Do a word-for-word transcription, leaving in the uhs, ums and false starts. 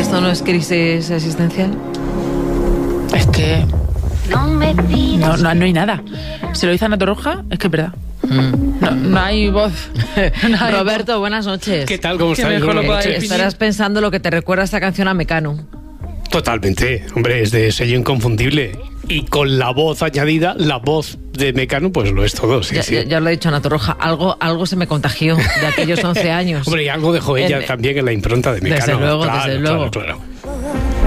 esto no es crisis existencial? Es que no, no, no hay nada. Si lo dice Ana Torroja, es que es verdad. Mm. No, no hay voz. No hay Roberto, voz. Buenas noches. ¿Qué tal? ¿Cómo estás? Estarás pensando lo que te recuerda esta canción a Mecano. Totalmente. Hombre, es de sello inconfundible. Y con la voz añadida, la voz de Mecano, pues lo es todo. Sí, ya, sí. ya, ya lo he dicho, Ana Torroja. Algo, algo se me contagió de aquellos once años. Hombre, y algo dejó ella en, también en la impronta de Mecano. Desde luego, claro, desde luego. Claro, claro.